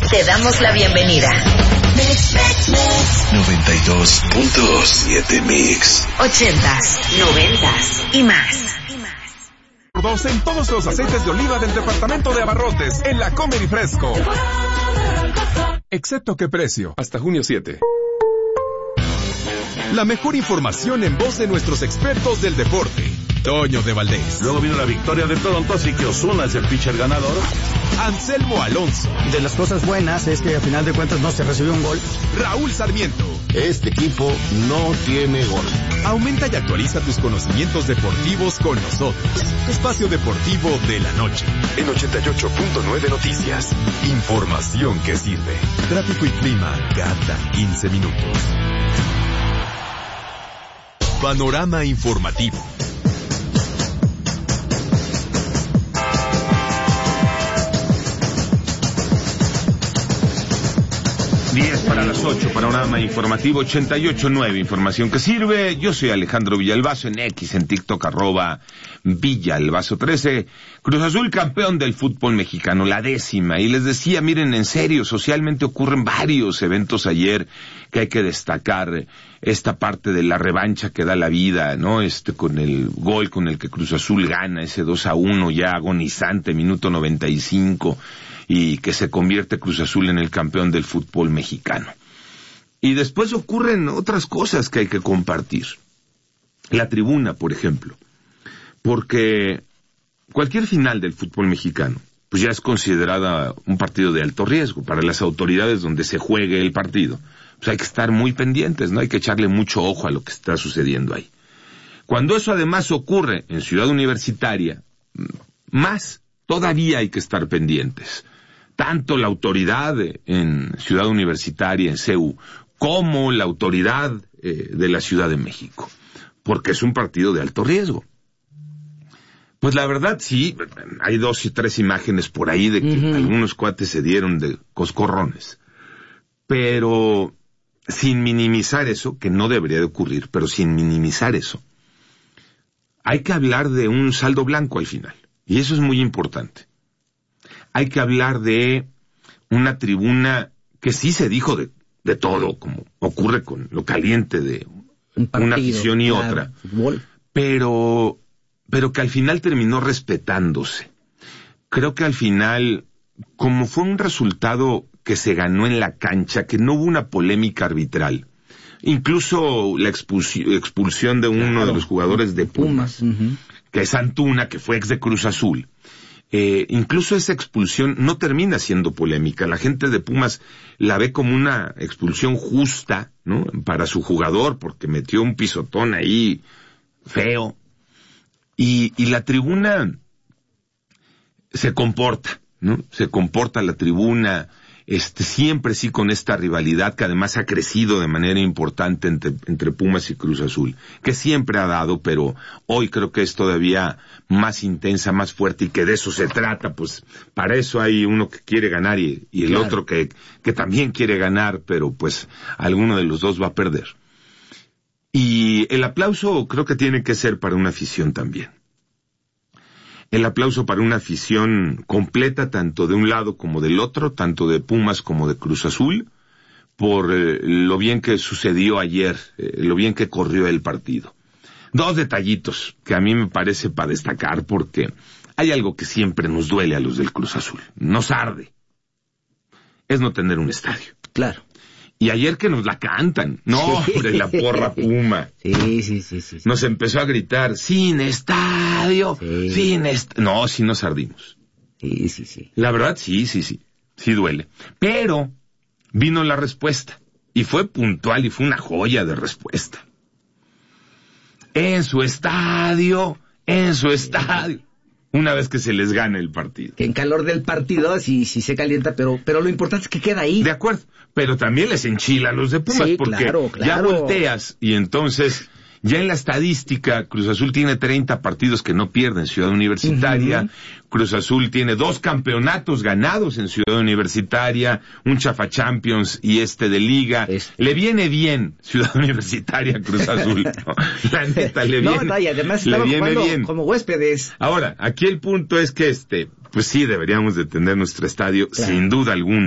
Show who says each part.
Speaker 1: Te damos la bienvenida.
Speaker 2: 92.7 Mix.
Speaker 1: 80s, 90s y más.
Speaker 3: Dos en todos los aceites de oliva del departamento de abarrotes en la Comer y Fresco. Excepto qué precio, hasta junio 7. La mejor información en voz de nuestros expertos del deporte. Toño de Valdés.
Speaker 4: Luego vino la victoria de Toronto, así que Ozuna es el pitcher ganador.
Speaker 3: Anselmo Alonso.
Speaker 5: De las cosas buenas es que al final de cuentas no se recibió un gol.
Speaker 3: Raúl Sarmiento.
Speaker 6: Este equipo no tiene gol.
Speaker 3: Aumenta y actualiza tus conocimientos deportivos con nosotros. Espacio Deportivo de la Noche.
Speaker 2: En 88.9 Noticias. Información que sirve.
Speaker 3: Tráfico y clima cada 15 minutos. Panorama informativo.
Speaker 7: 10 para las 8, panorama informativo 88.9, información que sirve. Yo soy Alejandro Villalbazo, en X, en TikTok, @Villalbazo13. Cruz Azul campeón del fútbol mexicano, la 10ª. Y les decía, miren, en serio, socialmente ocurren varios eventos ayer que hay que destacar. Esta parte de la revancha que da la vida, ¿no? Con el gol con el que Cruz Azul gana, ese 2-1 ya agonizante, minuto 95. Y que se convierte Cruz Azul en el campeón del fútbol mexicano. Y después ocurren otras cosas que hay que compartir. La tribuna, por ejemplo. Porque cualquier final del fútbol mexicano, pues ya es considerada un partido de alto riesgo. Para las autoridades donde se juegue el partido, pues hay que estar muy pendientes, ¿no? Hay que echarle mucho ojo a lo que está sucediendo ahí. Cuando eso además ocurre en Ciudad Universitaria, más todavía hay que estar pendientes. Tanto la autoridad en Ciudad Universitaria, en CEU, como la autoridad de la Ciudad de México, porque es un partido de alto riesgo. Pues la verdad sí, hay 2 y 3 imágenes por ahí de que algunos cuates se dieron de coscorrones, pero sin minimizar eso, que no debería de ocurrir, pero sin minimizar eso, hay que hablar de un saldo blanco al final, y eso es muy importante. Hay que hablar de una tribuna que sí se dijo de todo, como ocurre con lo caliente de una afición y otra, pero que al final terminó respetándose. Creo que al final, como fue un resultado que se ganó en la cancha, que no hubo una polémica arbitral, incluso la expulsión de uno de los jugadores de Pumas, que es Antuna, que fue ex de Cruz Azul. Incluso esa expulsión no termina siendo polémica. La gente de Pumas la ve como una expulsión justa, ¿no? Para su jugador, porque metió un pisotón ahí feo. Y la tribuna se comporta, ¿no? Se comporta la tribuna, siempre sí con esta rivalidad que además ha crecido de manera importante entre Pumas y Cruz Azul, que siempre ha dado, pero hoy creo que es todavía más intensa, más fuerte, y que de eso se trata. Pues para eso hay uno que quiere ganar y el claro, otro que también quiere ganar, pero pues alguno de los dos va a perder. Y el aplauso creo que tiene que ser para una afición también. El aplauso para una afición completa, tanto de un lado como del otro, tanto de Pumas como de Cruz Azul, por lo bien que sucedió ayer, lo bien que corrió el partido. 2 detallitos que a mí me parece para destacar, porque hay algo que siempre nos duele a los del Cruz Azul, nos arde, es no tener un estadio.
Speaker 5: Claro.
Speaker 7: Y ayer que nos la cantan, no, hombre, la porra Puma.
Speaker 5: Sí.
Speaker 7: Nos empezó a gritar, sin estadio, no, sí nos ardimos.
Speaker 5: Sí.
Speaker 7: La verdad, sí duele. Pero vino la respuesta, y fue puntual, y fue una joya de respuesta. En su estadio, una vez que se les gane el partido.
Speaker 5: Que en calor del partido sí se calienta, pero lo importante es que queda ahí.
Speaker 7: De acuerdo, pero también les enchila a los de Pumas, porque claro. Ya volteas, y entonces, ya en la estadística, Cruz Azul tiene 30 partidos que no pierde en Ciudad Universitaria, Cruz Azul tiene 2 campeonatos ganados en Ciudad Universitaria, un Chafa Champions y de Liga. Le viene bien Ciudad Universitaria a Cruz Azul, ¿no? La neta, le viene.
Speaker 5: No, y además estaba jugando bien como huéspedes.
Speaker 7: Ahora, aquí el punto es que pues sí, deberíamos de tener nuestro estadio, claro, sin duda alguna.